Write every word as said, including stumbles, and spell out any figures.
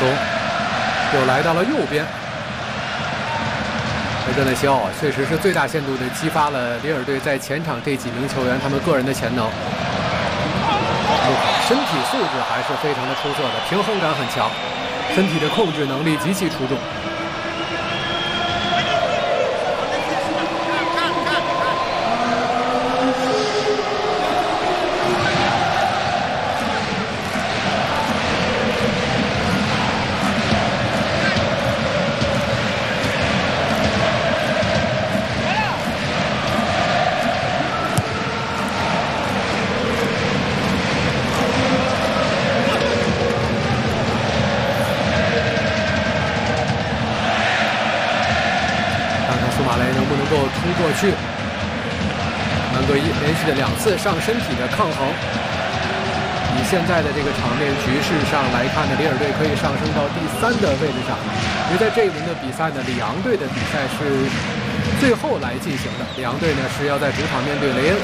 松又来到了右边。维德内西奥确实是最大限度地激发了里尔队在前场这几名球员他们个人的潜能。身体素质还是非常的出色的，平衡感很强，身体的控制能力极其出众。突过去，曼戈伊连续的两次上身体的抗衡。以现在的这个场面局势上来看呢，里尔队可以上升到第三的位置上。因为在这一轮的比赛呢，里昂队的比赛是最后来进行的，里昂队呢是要在主场面对雷恩。